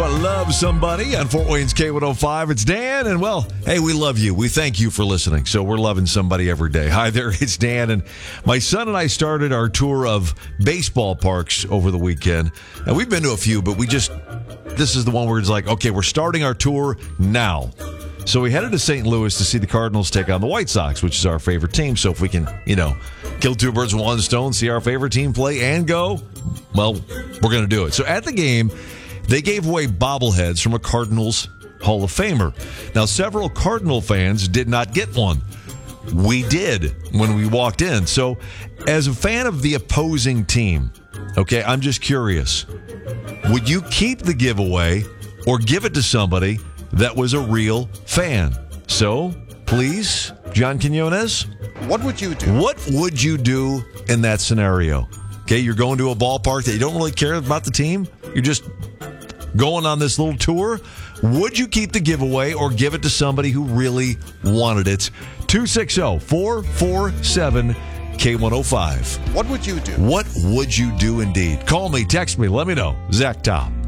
what Love Somebody on Fort Wayne's K105. It's Dan, and well, hey, we love you. We thank you for listening. So we're loving somebody every day. Hi there, it's Dan, and my son and I started our tour of baseball parks over the weekend. And we've been to a few, but this is the one where it's like, okay, we're starting our tour now. So we headed to St. Louis to see the Cardinals take on the White Sox, which is our favorite team. So if we can, kill two birds with one stone, see our favorite team play and go, well, we're going to do it. So at the game, they gave away bobbleheads from a Cardinals Hall of Famer. Now, several Cardinal fans did not get one. We did when we walked in. So as a fan of the opposing team, okay, I'm just curious. Would you keep the giveaway or give it to somebody that was a real fan? So, please, John Quinones, what would you do? What would you do in that scenario? Okay, you're going to a ballpark that you don't really care about the team. You're just going on this little tour. Would you keep the giveaway or give it to somebody who really wanted it? 260-447-K105. What would you do? What would you do indeed? Call me, text me, let me know. Zach Top.